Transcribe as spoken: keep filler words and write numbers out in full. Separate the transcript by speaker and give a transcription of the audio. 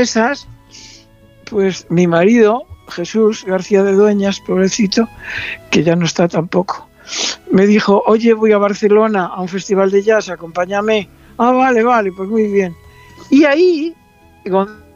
Speaker 1: esas, pues mi marido, Jesús García de Dueñas, pobrecito, que ya no está tampoco, me dijo, oye, voy a Barcelona a un festival de jazz, acompáñame. Ah, vale, vale, pues muy bien. Y ahí, Gonzalo